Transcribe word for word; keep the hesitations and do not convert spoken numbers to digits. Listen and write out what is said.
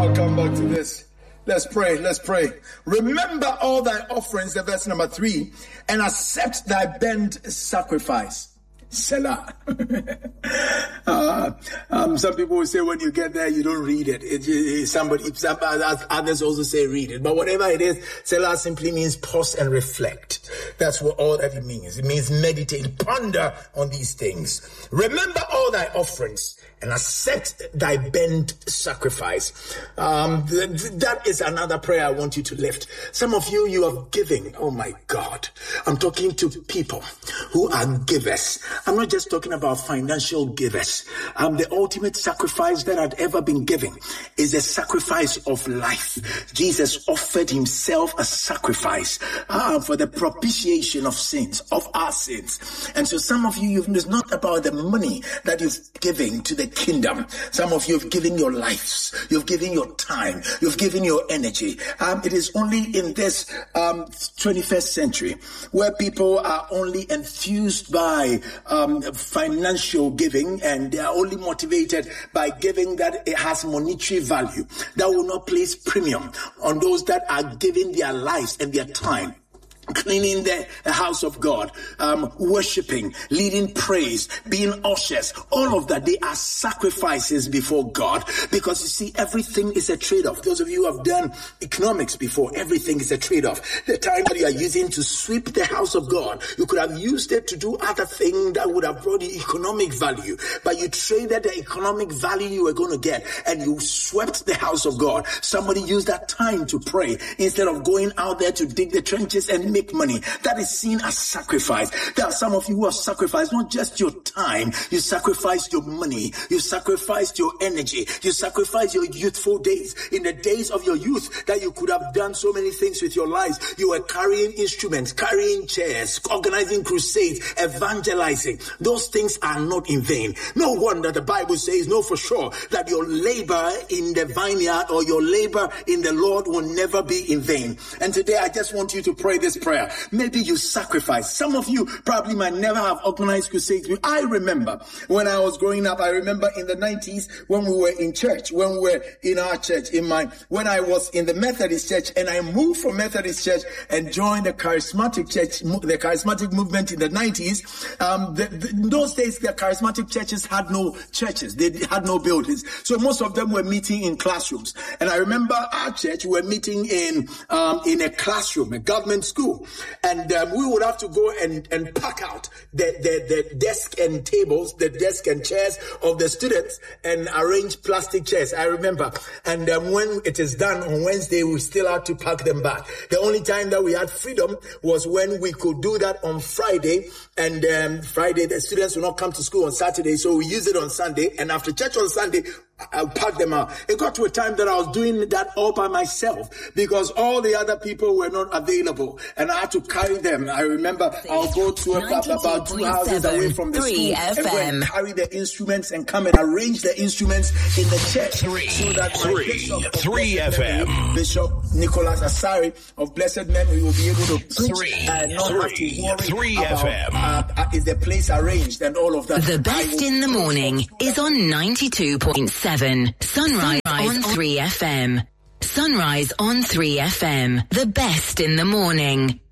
I'll come back to this. Let's pray, let's pray. Remember all thy offerings, the verse number three, and accept thy burnt sacrifice. Selah. uh, um, some people will say when you get there, you don't read it. it, it somebody, some, others also say read it. But whatever it is, Selah simply means pause and reflect. That's what all that it means. It means meditate, ponder on these things. Remember all thy offerings and accept thy burnt sacrifice. Um, th- th- that is another prayer I want you to lift. Some of you, you are giving. Oh my God. I'm talking to people who are givers. I'm not just talking about financial givers. Um, the ultimate sacrifice that had ever been given is the sacrifice of life. Jesus offered himself a sacrifice uh, for the propitiation of sins, of our sins. And so some of you, you've, it's not about the money that you've given to the kingdom. Some of you have given your lives, you've given your time, you've given your energy. Um, it is only in this um, twenty-first century where people are only enthused by um, financial giving, and they are only motivated by giving that it has monetary value, that will not place premium on those that are giving their lives and their time, cleaning the house of God, um, worshiping, leading praise, being ushers, all of that, they are sacrifices before God. Because you see, everything is a trade-off. Those of you who have done economics before, everything is a trade-off. The time that you are using to sweep the house of God, you could have used it to do other things that would have brought you economic value. But you traded the economic value you were going to get and you swept the house of God. Somebody used that time to pray instead of going out there to dig the trenches and make money. That is seen as sacrifice. There are some of you who have sacrificed not just your time, you sacrificed your money, you sacrificed your energy, you sacrificed your youthful days. In the days of your youth that you could have done so many things with your lives, you were carrying instruments, carrying chairs, organizing crusades, evangelizing. Those things are not in vain. No wonder the Bible says, know for sure that your labor in the vineyard or your labor in the Lord will never be in vain. And today I just want you to pray this prayer. Maybe you sacrifice. Some of you probably might never have organized crusades. I remember when I was growing up, I remember in the nineties when we were in church, when we were in our church, in my, when I was in the Methodist church and I moved from Methodist church and joined the charismatic church, the charismatic movement in the nineties. Um, the, the, in those days, the charismatic churches had no churches. They had no buildings. So most of them were meeting in classrooms. And I remember our church, we were meeting in, um, in a classroom, a government school. And um, we would have to go and, and pack out the, the, the desk and tables, the desk and chairs of the students and arrange plastic chairs. I remember. And um, when it is done on Wednesday, we still had to pack them back. The only time that we had freedom was when we could do that on Friday. And um, Friday, the students will not come to school on Saturday. So we use it on Sunday. And after church on Sunday, I'll pack them out. It got to a time that I was doing that all by myself because all the other people were not available and I had to carry them. I remember I'll go to a, about two houses away from the school F M. And go and carry the instruments and come and arrange the instruments in the church. Three, so that three, Bishop three F M. Bishop Nicholas Asari of Blessed Memory will be able to preach three, and not three, have to worry three about F M. Uh, uh, is the place arranged and all of that. The best in the morning is on ninety-two point seven. Sunrise on three F M. Sunrise on three F M. The best in the morning.